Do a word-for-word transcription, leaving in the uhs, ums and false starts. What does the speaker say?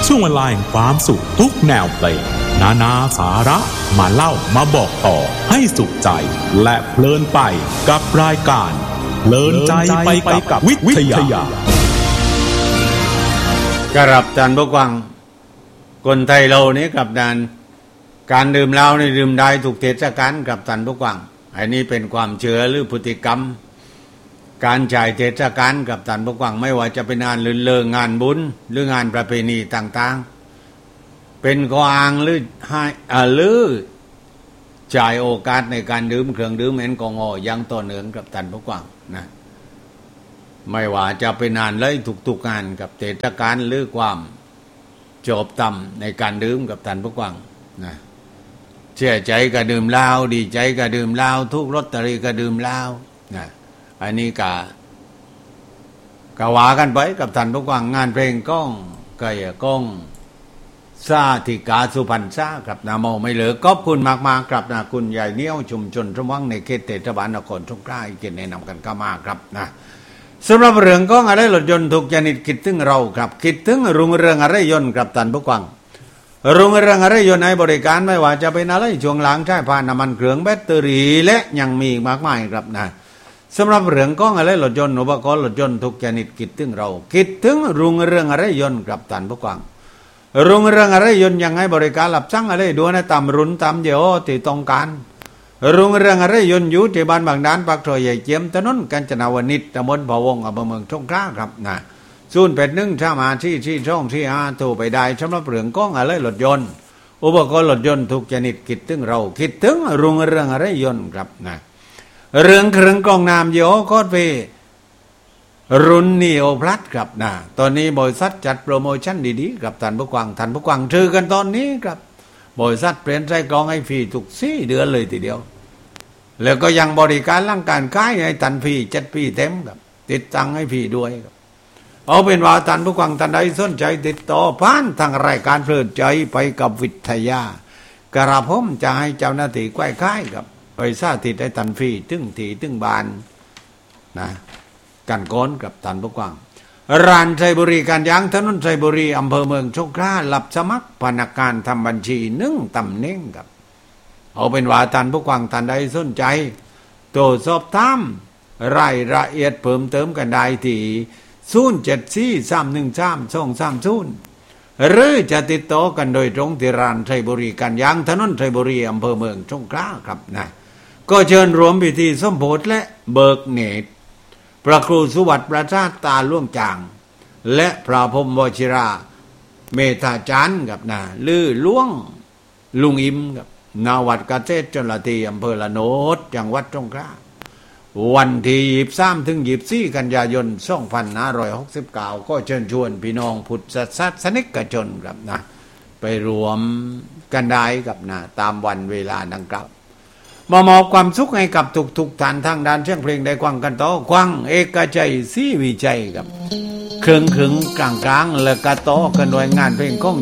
ช่วงเวลาแห่งความสุขทุกแนวเพลงนานาสาระมาเล่ามาบอกต่อให้สุขใจและเพลินไปกับรายการเพลินใจไปกับวิทยาครับท่านผู้ฟังคนไทยเรานี่กับดานการดื่มเหล้านี่ดื่มได้ทุกเทศกาลกับท่านผู้ฟังอันนี้เป็นความเชื่อหรือพฤติกรรมการจ่ายเทศกาลกับท่านผู้ฟังไม่ว่าจะเป็นงานลื่นเริงงานบุญหรืองานประเพณีต่างๆเป็นข้ออ้างหรือให้อ่าหรือจ่ายโอกาสในการดื่มเครื่องดื่มแอลกอฮอล์อย่างต่อเนื่องกับท่านผู้ฟังนะไม่ว่าจะเป็นงานเลยทุกๆงานกับเทศกาลหรือความจบต่ำในการดื่มกับท่านผู้ฟังนะเชื่อใจก็ดื่มเหล้าดีใจก็ดื่มเหล้าทุกลอตเตอรี่ก็ดื่มเหล้านะอันนี้ก็ก็ว่ากันไปกับท่านผู้ฟังงานเพลงก้องก็อย่าก้องซาธิกาสุพรรณซาครับนาโมไม่เหลือขอบคุณมากๆครับนะคุณใหญ่เนี้ยวชุมชนสมหวังในเขตเทศบาลนครสงขลาเขตแนะนำกันก็มาครับนะสำหรับเรื่องก้องอะไรรถยนต์ทุกชนิดคิดถึงเราครับคิดถึงรุ่งเรืองอะไรยนต์ครับท่านผู้ฟังรุ่งเรืองอะไรยนต์ให้บริการไม่ว่าจะเป็นอะไรช่วงหลังใช้ผ่านน้ำมันเครื่องแบตเตอรี่และยังมีมากมายครับนะสำหรับเรื่องก้องอะไรรถยนต์อุปกรณ์รถยนต์ทุกชนิดคิดถึงเราคิดถึงรุ่งเรืองอะไรยนต์ครับท่านผู้ฟังรุ่งเรืองอะไรยนต์ยังให้บริการรับสั่งอะไรดูนะตามรุ่นตามเดียวที่ต้องการรุ่งเรืองอะไรยนต์อยู่ที่บ้านบางดานปากซอยใหญ่เจียมถนนกาญจนาวนิชตำบลพะวงอำเภอเมืองสงขลาครับนะศูนย์แปดหนึ่งถ้ามาที่ที่ช่องที่ห้าโทรไปได้สำหรับเรื่องก้องอะไรรถยนต์อุปกรณ์รถยนต์ทุกชนิดคิดถึงเราคิดถึงรุ่งเรืองอะไรยนต์ครับนะเรื่องเครื่องกรองน้ำยี่ห้อคอสเพรุ่นนีโอพลัสครับนะตอนนี้บริษัทจัดโปรโมชั่นดีๆกับท่านผู้ฟังท่านผู้ฟังถือกันตอนนี้ครับบริษัทเปลี่ยนใจกรองให้ฟรีทุกสี่เดือนเลยทีเดียวแล้วก็ยังบริการร่างการขายให้ทันฟรีเจ็ดปีเต็มครับติดตั้งให้ฟรีด้วยครับเอาเป็นว่าท่านผู้ฟังท่านใดสนใจติดต่อผ่านทางรายการเพลินใจไปกับวิทยากระผมจะให้เจ้าหน้าที่ใกล้ค่ายครับไปสาธิตให้ทันฟรีถึงที่ถึงบ้านนะกันก้อนกับท่านผู้ฟังร้านไทยบุรีการยางถนนไทยบุรีอำเภอเมืองสงขลารับสมัครพนักงานทำบัญชีหนึ่งตำแหน่งครับเอาเป็นว่าท่านผู้ฟังท่านใดสนใจโทรสอบถามรายละเอียดเพิ่มเติมกันได้ที่ศูนย์ เจ็ด สี่ สาม หนึ่ง สาม สอง สาม ศูนย์หรือจะติดต่อกันโดยตรงที่ร้านไทยบุรีการยางถนนไทยบุรีอำเภอเมืองสงขลาครับนะก็เชิญรวมพิธีสมโภชและเบิกเนตรพระครูสุวัตประชาตาล่วงจางและพระพรหมวชิราเมธาจารย์กับนะลือล่วงลุงอิมกับนาวัดเกษตรจนละทีอำเภอละโนดจังหวัดสงขลาวันที่ยี่สิบสามถึงยี่สิบสี่กันยายนสองพันห้าร้อยหกสิบเก้าก็เชิญชวนพี่น้องพุทธศาสนิกชนครับนะไปรวมกันได้กับนะตามวันเวลาดังกล่าวมามอบความสุขให้กับทุกๆท่านทางด้านเสียงเพลงได้ควังกันต่อควังเอกชัยศรีวิชัยกับเครื่องขึงกลางๆและกระต่อกันโดยงานเพลงของ